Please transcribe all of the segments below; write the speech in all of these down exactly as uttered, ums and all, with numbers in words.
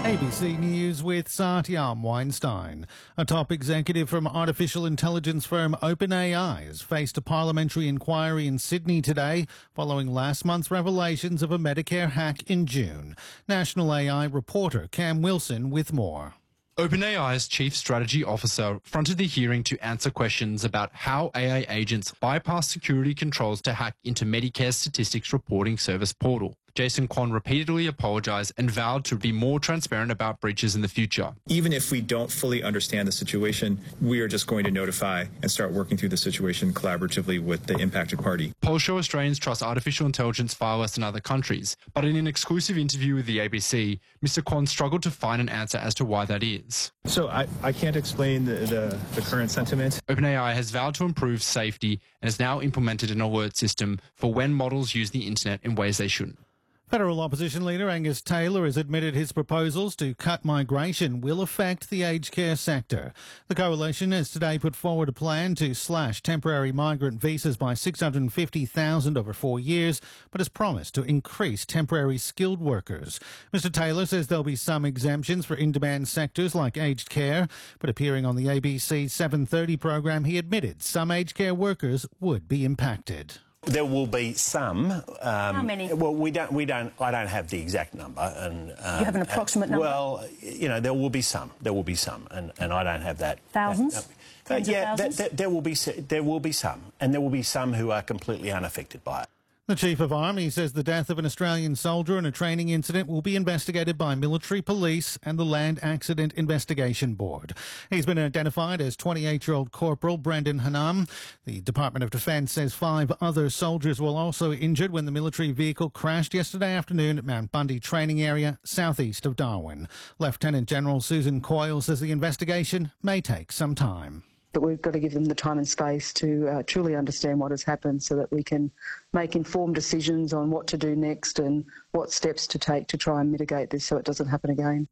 A B C News with Satyam Weinstein. A top executive from artificial intelligence firm OpenAI has faced a parliamentary inquiry in Sydney today following last month's revelations of a Medicare hack in June. National A I reporter Cam Wilson with more. OpenAI's chief strategy officer fronted the hearing to answer questions about how A I agents bypass security controls to hack into Medicare's statistics reporting service portal. Jason Kwon repeatedly apologised and vowed to be more transparent about breaches in the future. Even if we don't fully understand the situation, we are just going to notify and start working through the situation collaboratively with the impacted party. Polls show Australians trust artificial intelligence far less than other countries, but in an exclusive interview with the A B C, Mister Kwon struggled to find an answer as to why that is. So I, I can't explain the, the, the current sentiment. OpenAI has vowed to improve safety and has now implemented an alert system for when models use the internet in ways they shouldn't. Federal opposition leader Angus Taylor has admitted his proposals to cut migration will affect the aged care sector. The coalition has today put forward a plan to slash temporary migrant visas by six hundred fifty thousand over four years, but has promised to increase temporary skilled workers. Mister Taylor says there'll be some exemptions for in-demand sectors like aged care, but appearing on the A B C seven thirty program, he admitted some aged care workers would be impacted. There will be some. Um, How many? Well, we don't. We don't. I don't have the exact number. And um, you have an approximate number. Well, you know, there will be some. There will be some, and, and I don't have that. Thousands. That, uh, yeah, thousands? There, there will be. There will be some, and there will be some who are completely unaffected by it. The Chief of Army says the death of an Australian soldier in a training incident will be investigated by military police and the Land Accident Investigation Board. He's been identified as twenty-eight-year-old Corporal Brendan Hanam. The Department of Defence says five other soldiers were also injured when the military vehicle crashed yesterday afternoon at Mount Bundy training area southeast of Darwin. Lieutenant General Susan Coyle says the investigation may take some time. But we've got to give them the time and space to uh, truly understand what has happened so that we can make informed decisions on what to do next and what steps to take to try and mitigate this so it doesn't happen again.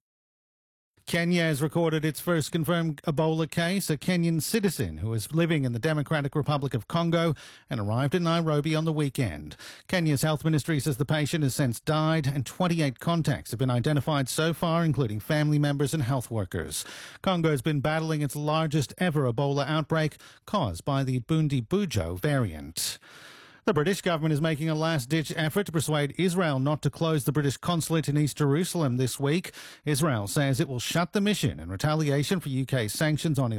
Kenya has recorded its first confirmed Ebola case, a Kenyan citizen who is living in the Democratic Republic of Congo and arrived in Nairobi on the weekend. Kenya's health ministry says the patient has since died and twenty-eight contacts have been identified so far, including family members and health workers. Congo has been battling its largest ever Ebola outbreak caused by the Bundibugyo variant. The British government is making a last-ditch effort to persuade Israel not to close the British consulate in East Jerusalem this week. Israel says it will shut the mission in retaliation for U K sanctions on